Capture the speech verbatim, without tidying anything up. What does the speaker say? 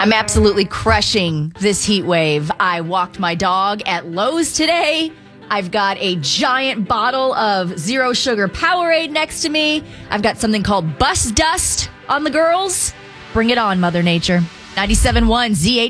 I'm absolutely crushing this heat wave. I walked my dog at Lowe's today. I've got a giant bottle of zero sugar Powerade next to me. I've got something called Bus Dust on the girls. Bring it on, Mother Nature. ninety-seven point one Z H